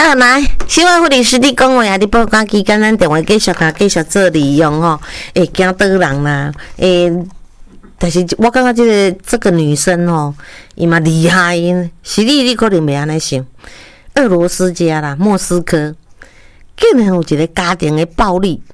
好，来，新闻护理师你讲话啊，你报讲期间咱电话继续做利用吼，会惊倒人啦，但是我感觉这个女生吼，伊嘛厉害，是你可能袂安尼想。俄罗斯家啦，莫斯科竟然有一个家庭的暴力，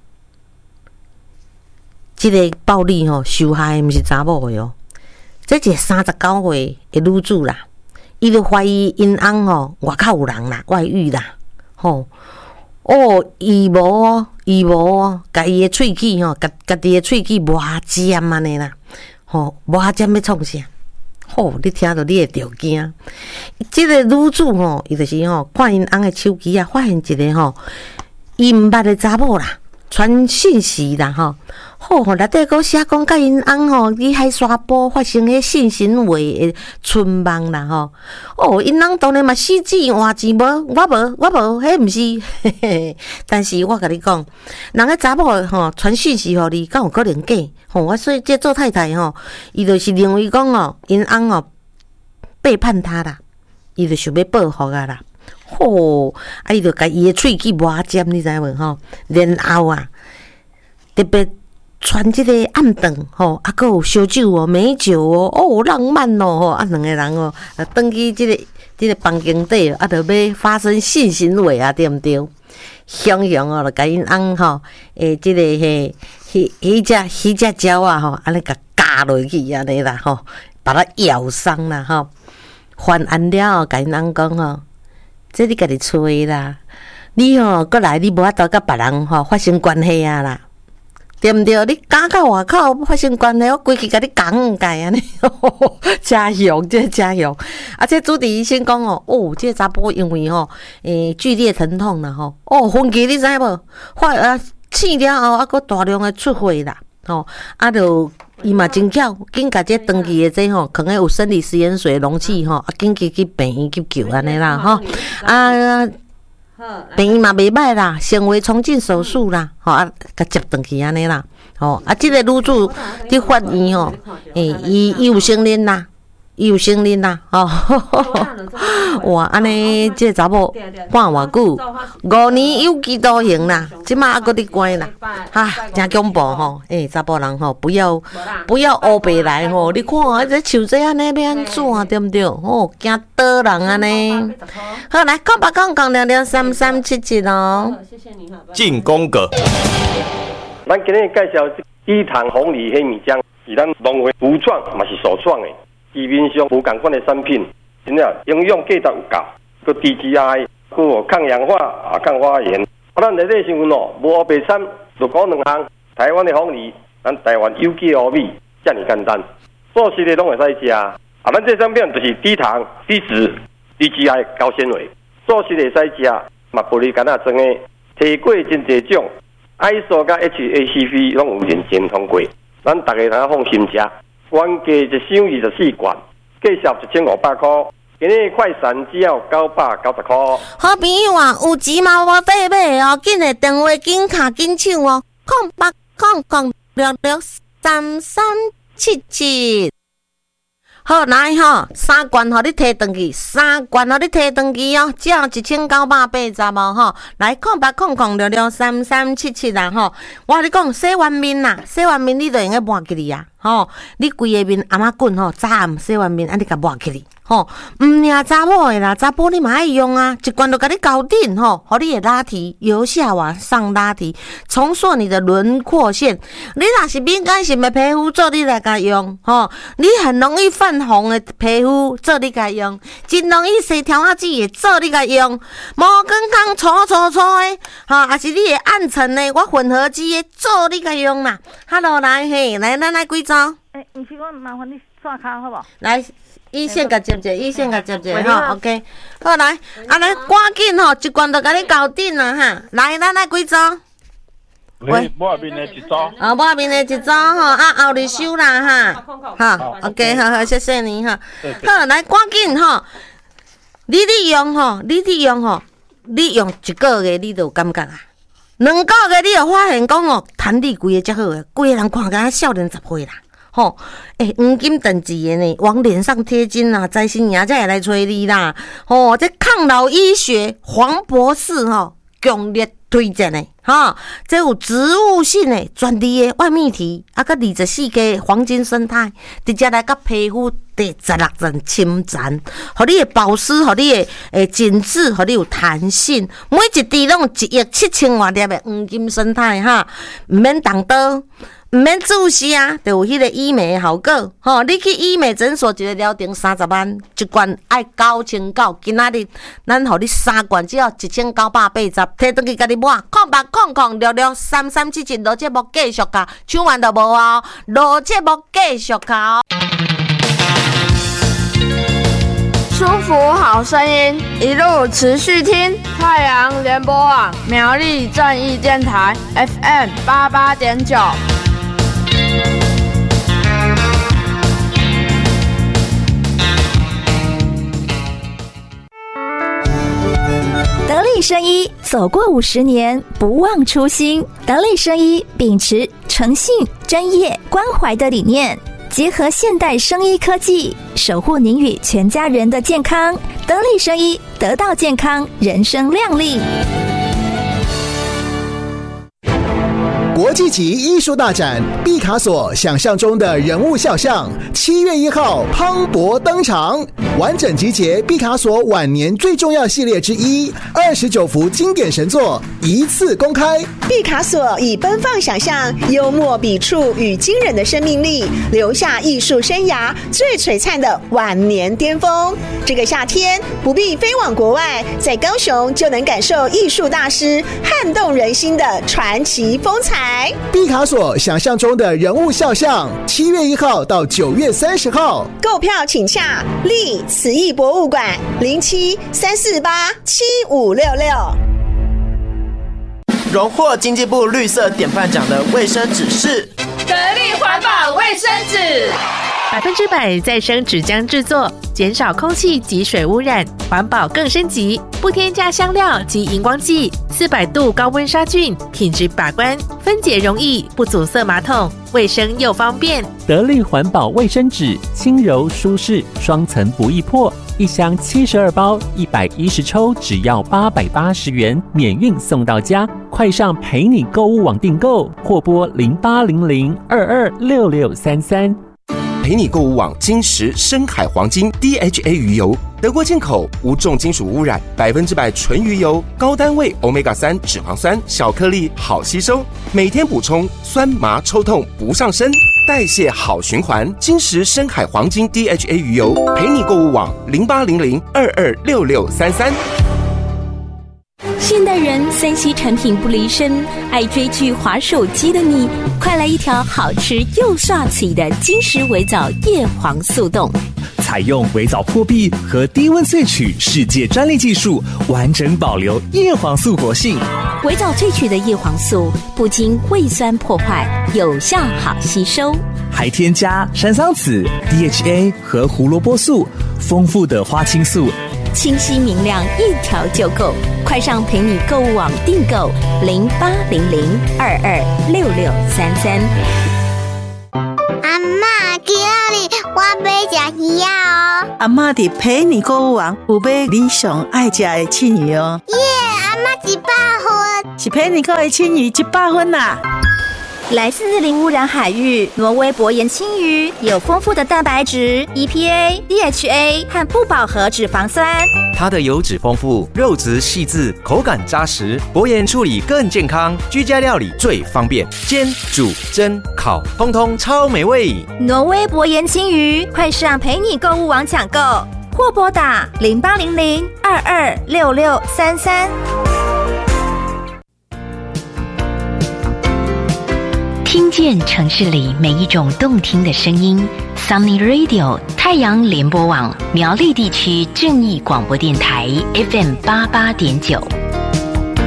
这个暴力吼受害毋是查某的哦，这一个39岁的女主啦。伊就怀疑因翁吼外口有人啦，外遇啦，吼伊无甲伊的喙齿吼，家己的喙齿磨尖安尼啦，吼磨尖要创啥？吼，你听到你会着惊。即个女主吼，伊就是吼看因翁的手机啊，发现一个吼伊毋捌的查某啦，传讯息啦吼。吼，内底佫写讲，甲因翁吼伫海沙坡发生迄性行为的春梦啦吼。哦，因翁当然嘛死钱换钱无，我无，迄毋是。嘿嘿。但是我甲你讲，人个查某吼传讯息互你，敢有可能假？吼，我所以这做太太吼，伊就是认为讲哦，因翁哦背叛他啦，伊就想要报复啊啦。吼，啊，伊就甲伊的喙齿磨尖，你知无吼？然后啊，特别。传即个暗顿吼，啊，佮有烧酒哦，美酒哦，哦，浪漫哦，吼，啊，两个人哦，登去即个房间底，啊，就要发生性行为啊，对毋对？雄哦，就甲因翁吼，即个迄只鸟啊，吼，安尼甲夹落去安尼啦，吼，把它咬伤啦，吼，还完了后，甲因翁讲吼，这你家己吹啦，你吼过来，你无法度甲别人吼发生关系啊啦。对毋对？你敢到外口发生关系，我规气甲你讲解安尼，真凶，这真凶。啊，这主治医生讲哦，这查甫因为吼，剧烈疼痛啦吼，昏厥你知无？醒了后，佫大量的出血啦，吼，啊，就伊嘛真巧，紧甲这长期的这吼，可能有生理食盐水容器吼，啊，紧去病院急救安尼啦，吼，啊。病院嘛袂歹啦，纤维重建手术啦，吼啊，甲接转去安尼啦，吼啊，即个女主伫法院吼，伊有承认啦，吼，哇，安尼即个查某判偌久，5年有期徒刑啦，即马还佫伫关啦，哈，真恐怖吼，查甫人吼，不要乌白来吼，你看这像这安尼要安怎，对毋对？吼，惊倒人安尼。好，来，0800663377哦。 谢谢你哈。 进攻阁。 咱今日介绍低糖红梨黑米浆，是咱农会独创，嘛是首创的。市面上无共款的产品，真正营养价值有够，佮低 GI， 佮有抗氧化啊、抗发炎。咱内底成分哦，无黑白产，就讲两项。台湾的红梨，咱台湾有机的乌米，遮尔简单。素食的拢会使食。啊，咱这产品就是低糖、低脂、低 GI 高纤维。素食会使食，嘛玻璃干仔装的，摕过真侪种 ，ISO 甲 HACCP 拢有认证通过，咱大家通放心食。原价1箱24罐，价值1500块，今日快闪只要990块。 好朋友啊，有钱嘛无费买哦，紧来电话紧卡紧抢哦，0800663377。好，来吼，3罐互你摕转去，3罐互你摕转去哦，只要1980哦，吼，来0800663377啦吼，我跟你讲，洗完面啦，洗完面你就用个抹起哩啊，吼，你规个面阿妈滚吼，早暗洗完面，安尼甲抹起哩。吼，毋领查某的啦，查甫你嘛爱用啊，一罐就甲你搞定吼，互你的拉提由下往上拉提，重塑你的轮廓线。你若是敏感性的皮肤，做你来甲用吼，你很容易泛红的皮肤，做你甲用，真容易洗条仔子的，做你甲用，毛光光粗的，吼，也是你的暗沉的，我混合肌的，做你甲用啦。Hello， 来嘿，来咱来几招？ 毋是我麻烦你刷卡好无？ 来。一线甲接者，吼 ，OK， 好来，安尼赶紧吼，一罐就甲你搞定啦哈！来，咱来几招？ 喂，抹面的一招。 抹面的一招吼，啊，后日收啦哈，好 ，OK， 好，谢谢你哈。好，来赶紧吼，你用吼，你用1个月你就有感觉啊，2个月你就发现讲哦，弹力规个遮好诶，规个人看起来少年10岁啦。 吼，黄金等级的呢，往脸上贴金啊，财神爷才会来找你啦。吼，这抗老医学黄博士吼，强烈推荐的哈，这有植物性的专利的外泌体，啊，个24个黄金生态，直接来甲皮肤第16层侵占，互你的保湿，互你的紧致，互你有弹性，每一滴拢有17000多粒的黄金生态哈，唔免动刀。唔免注射啊，就有迄个医美的效果。吼，你去医美诊所一个疗程30万，一罐爱9900，今仔日咱互你3罐只要1980，摕转去甲你买。0800663377，录节目继续卡，抢完就无啊！录节目继续卡。 舒服好声音，一路持续听太阳联播网苗栗正义电台 FM 88.9。 得力生医走过50年，不忘初心。得力生医秉持诚信、专业、关怀的理念，结合现代生医科技，守护您与全家人的健康。得力生医，得到健康，人生亮丽。 国际级艺术大展毕卡索想象中的人物肖像，7月1号磅礴登场，完整集结毕卡索晚年最重要系列之一，29幅经典神作一次公开。 毕卡索以奔放想象、幽默笔触与惊人的生命力，留下艺术生涯最璀璨的晚年巅峰。这个夏天不必飞往国外，在高雄就能感受艺术大师撼动人心的传奇风采。 毕卡索想象中的人物肖像，7月1号到9月30号， 购票请洽立慈艺博物馆0734875566。 荣获经济部绿色典范奖的卫生纸是得力环保卫生纸 ，100%再生纸浆制作，减少空气及水污染，环保更升级，不添加香料及荧光剂，400度高温杀菌，品质把关，分解容易，不阻塞马桶，卫生又方便。 得力环保卫生纸，轻柔舒适，双层不易破，一箱72包，110抽，只要880元，免运送到家。快上陪你购物网订购，或拨0800226633。 陪你购物网金石深海黄金 DHA 鱼油，德国进口，无重金属污染，100%纯鱼油，高单位 Omega-3 脂肪酸，小颗粒好吸收，每天补充，酸麻抽痛不上身，代谢好循环。金石深海黄金 DHA 鱼油，陪你购物网0800226633。 现代人3C 产品不离身，爱追剧滑手机的你，快来一条好吃又刷嘴的金石微藻叶黄素冻， 采用微藻破壁和低温萃取世界专利技术，完整保留叶黄素活性。 微藻萃取的叶黄素不经胃酸破坏，有效好吸收， 还添加山桑子、DHA 和胡萝卜素，丰富的花青素， 清晰明亮，一条就够。快上陪你购物网订购0800226633。 阿嬷，今日我要吃鱼哦。 阿嬷伫陪你购物网有买你上爱吃的青鱼哦。 耶，阿嬷100分， 是陪你购的青鱼100分啦。 来自零污染海域，挪威薄盐青鱼有丰富的蛋白质、EPA、DHA 和不饱和脂肪酸。 它的油脂丰富，肉质细致，口感扎实，薄盐处理更健康，居家料理最方便，煎、煮、蒸、烤，通通超美味。 挪威薄盐青鱼，快上陪你购物网抢购，或拨打0800226633。 听见城市里每一种动听的声音 Sunny Radio 太阳联播网苗栗地区正义广播电台 FM 88.9。